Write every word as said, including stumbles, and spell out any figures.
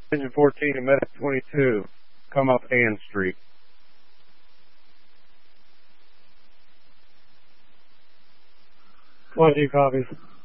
Engine fourteen and Medic twenty-two, come up Ann Street. Y D copies.